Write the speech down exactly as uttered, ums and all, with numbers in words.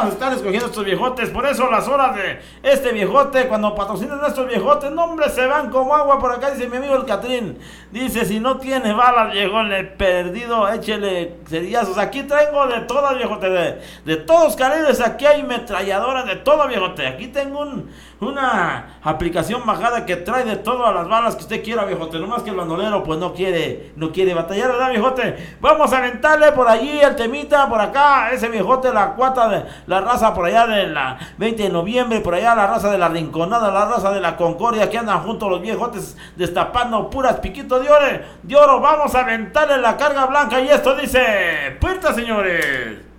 a estar escogiendo estos viejotes. Por eso las horas de este viejote, cuando patrocinan a estos viejotes, no hombre, se van como agua. Por acá dice mi amigo el Catrín, dice, si no tiene balas, viejole, perdido, échele cerillazos. Aquí traigo de todas, viejote, de, de todos calibres. Aquí hay metralladoras de todo, viejote. Aquí tengo un, una aplicación bajada que trae de todas las balas que usted quiera, viejote. Nomás que el bandolero pues no quiere, no quiere batallar, ¿verdad, viejote? Vamos a aventarle por allí el temita, por acá, ese viejote, la cuata de la raza por allá de la veinte de noviembre, por allá la raza de la Rinconada, la raza de la Concordia, que andan juntos los viejotes destapando puras piquitos de oro, de oro. Vamos a aventarle la carga blanca y esto dice, puerta, señores.